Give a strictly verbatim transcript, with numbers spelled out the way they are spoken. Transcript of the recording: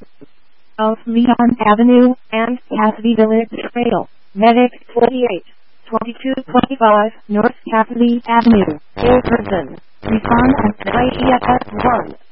South Leon Avenue and Cassidy Village Trail. Medic forty-eight, twenty-two twenty-five North Cassidy Avenue, Jefferson. Recon and I E F S one.